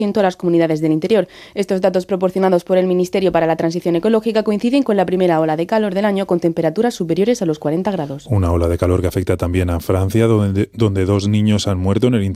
a las comunidades del interior. Estos datos proporcionados por el Ministerio para la Transición Ecológica coinciden con la primera ola de calor del año con temperaturas superiores a los 40 grados. Una ola de calor que afecta también a Francia, donde 2 niños han muerto en el